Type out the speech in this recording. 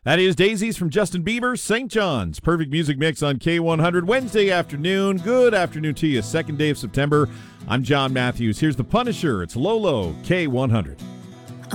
That is Daisies from Justin Bieber, St. John's. Perfect music mix on K100 Wednesday afternoon. Good afternoon to you. Second day of September. I'm John Matthews. Here's the Punisher. It's Lolo, K100.